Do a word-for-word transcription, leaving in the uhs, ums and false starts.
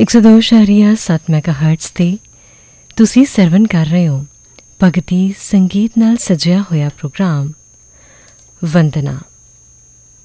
ਇੱਕ ਸੌ ਦੋ ਸ਼ਹਿਰੀਆ ਸੱਤ ਮੈਗਾ ਹਰਟਸ 'ਤੇ ਤੁਸੀਂ ਸਰਵਨ ਕਰ ਰਹੇ ਹੋ ਭਗਤੀ ਸੰਗੀਤ ਨਾਲ ਸਜਿਆ ਹੋਇਆ ਪ੍ਰੋਗਰਾਮ ਵੰਦਨਾ।